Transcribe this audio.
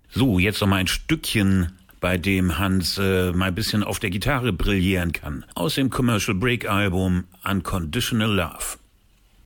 So, jetzt noch mal ein Stückchen, bei dem Hans mal ein bisschen auf der Gitarre brillieren kann. Aus dem Commercial Break Album Unconditional Love.